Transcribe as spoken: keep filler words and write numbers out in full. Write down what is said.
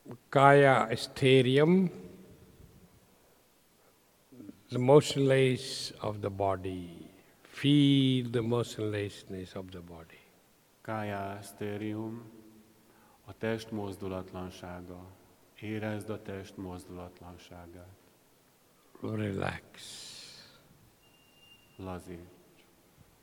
Kaya asterium, the motionless of the body. Feel the motionlessness of the body. Kaya asterium, a test mozdulatlansága. Érezd a test mozdulatlanságát. Relax. Lazíts.